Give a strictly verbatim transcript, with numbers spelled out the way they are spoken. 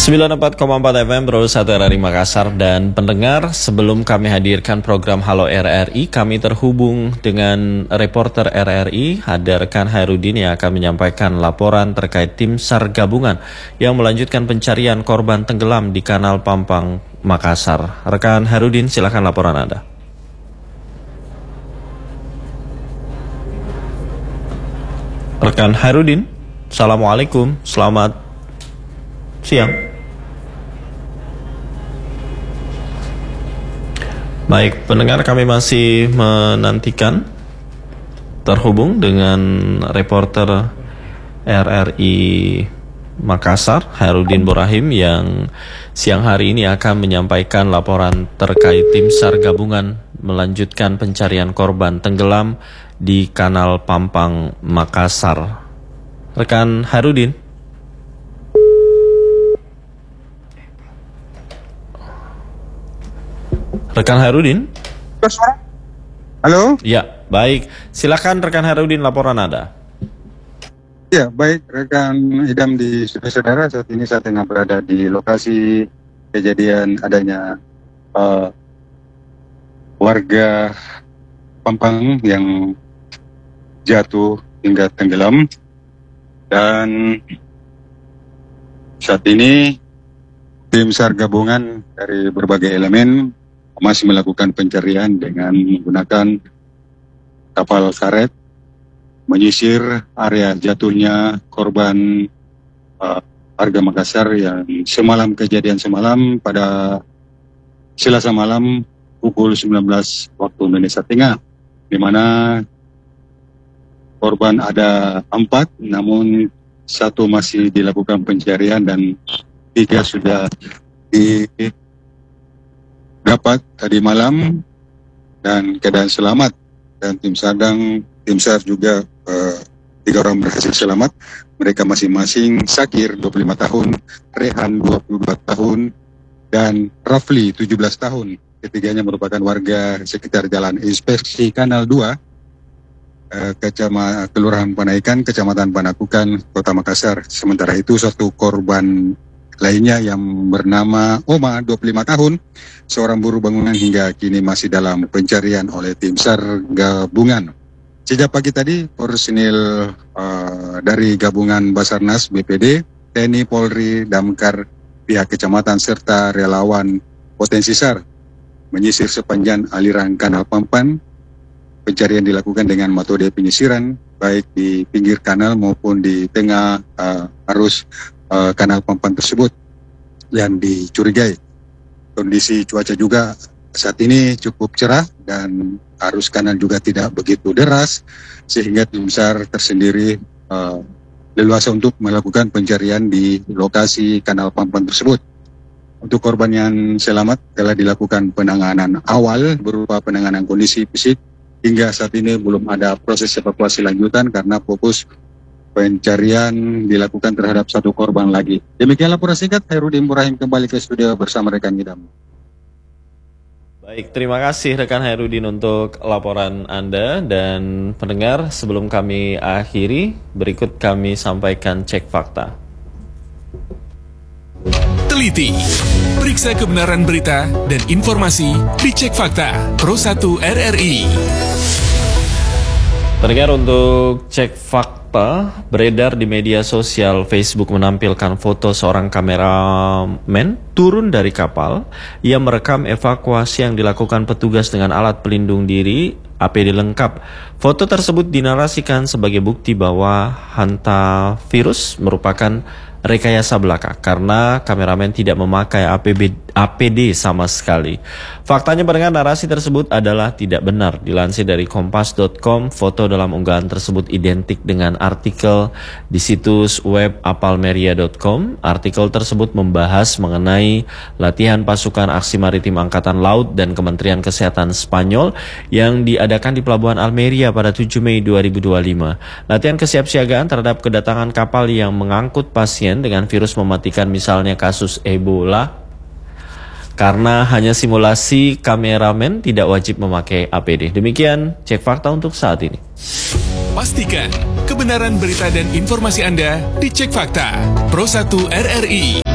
sembilan puluh empat koma empat F M Pro satu R R I Makassar. Dan pendengar, sebelum kami hadirkan program Halo R R I, kami terhubung dengan reporter R R I, ada rekan Hairudin yang akan menyampaikan laporan terkait tim SAR gabungan yang melanjutkan pencarian korban tenggelam di Kanal Pampang, Makassar. Rekan Hairudin, silakan laporan Anda. Rekan Hairudin, Assalamualaikum, selamat siang. Baik, pendengar, kami masih menantikan terhubung dengan reporter R R I Makassar, Hairudin Borahim, yang siang hari ini akan menyampaikan laporan terkait tim SAR gabungan melanjutkan pencarian korban tenggelam di Kanal Pampang, Makassar. Rekan Hairudin. Rekan Hairudin? Halo? Ya, baik. Silakan rekan Hairudin, laporan Anda. Ya, baik rekan Idam di saudara, saat ini saya tengah berada di lokasi kejadian adanya uh, warga Pampang yang jatuh hingga tenggelam. Dan saat ini tim SAR gabungan dari berbagai elemen masih melakukan pencarian dengan menggunakan kapal karet, menyisir area jatuhnya korban uh, warga Makassar yang semalam kejadian semalam pada Selasa malam pukul sembilan belas waktu Indonesia Tengah, di mana korban ada empat, namun satu masih dilakukan pencarian dan tiga sudah di dapat tadi malam dan keadaan selamat. Dan tim Sadang, tim SAR juga uh, tiga orang berhasil selamat. Mereka masing-masing Sakir dua puluh lima tahun, Rehan dua puluh dua tahun, dan Rafli tujuh belas tahun. Ketiganya merupakan warga sekitar Jalan Inspeksi Kanal dua, uh, Kecamatan Kelurahan Panaikan, Kecamatan Panakukan, Kota Makassar. Sementara itu satu korban lainnya yang bernama Oma, dua puluh lima tahun, seorang buruh bangunan, hingga kini masih dalam pencarian oleh tim SAR gabungan. Sejak pagi tadi, personil uh, dari gabungan Basarnas, B P D, T N I, Polri, Damkar, pihak kecamatan, serta relawan potensi SAR menyisir sepanjang aliran Kanal Pampang. Pencarian dilakukan dengan metode penyisiran, baik di pinggir kanal maupun di tengah uh, arus Uh, Kanal Pampang tersebut yang dicurigai. Kondisi cuaca juga saat ini cukup cerah dan arus kanal juga tidak begitu deras, sehingga tim SAR tersendiri uh, leluasa untuk melakukan pencarian di lokasi Kanal Pampang tersebut. Untuk korban yang selamat telah dilakukan penanganan awal berupa penanganan kondisi fisik. Hingga saat ini belum ada proses evakuasi lanjutan karena fokus pencarian dilakukan terhadap satu korban lagi. Demikian laporan singkat, Hairudin Borahim kembali ke studio bersama rekan Idam. Baik, terima kasih rekan Hairudin untuk laporan Anda. Dan pendengar, sebelum kami akhiri, berikut kami sampaikan cek fakta. Teliti, periksa kebenaran berita dan informasi di Cek Fakta Pro satu R R I. Pendengar, untuk cek fakta, beredar di media sosial Facebook menampilkan foto seorang kameramen turun dari kapal yang merekam evakuasi yang dilakukan petugas dengan alat pelindung diri A P D lengkap. Foto tersebut dinarasikan sebagai bukti bahwa hantavirus merupakan rekayasa belaka karena kameramen tidak memakai A P D sama sekali. Faktanya pendengar, narasi tersebut adalah tidak benar. Dilansir dari kompas dot com, foto dalam unggahan tersebut identik dengan artikel di situs web apalmeria dot com. Artikel tersebut membahas mengenai latihan pasukan aksi maritim Angkatan Laut dan Kementerian Kesehatan Spanyol yang diadakan di Pelabuhan Almeria pada tujuh Mei dua ribu dua puluh lima. Latihan kesiapsiagaan terhadap kedatangan kapal yang mengangkut pasien dengan virus mematikan, misalnya kasus Ebola. Karena hanya simulasi, kameramen tidak wajib memakai A P D. Demikian cek fakta untuk saat ini. Pastikan kebenaran berita dan informasi Anda di Cek Fakta Pro satu R R I.